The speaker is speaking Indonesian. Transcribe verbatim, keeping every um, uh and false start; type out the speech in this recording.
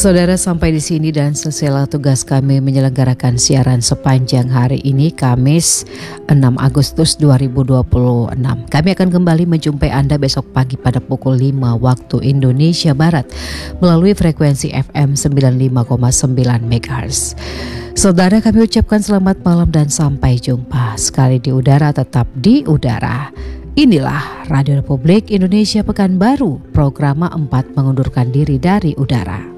Saudara, sampai di sini dan selesailah tugas kami menyelenggarakan siaran sepanjang hari ini Kamis enam Agustus dua ribu dua puluh enam. Kami akan kembali menjumpai Anda besok pagi pada pukul lima waktu Indonesia Barat melalui frekuensi F M sembilan puluh lima koma sembilan megahertz. Saudara, kami ucapkan selamat malam dan sampai jumpa. Sekali di udara tetap di udara. Inilah Radio Republik Indonesia Pekanbaru, program empat mengundurkan diri dari udara.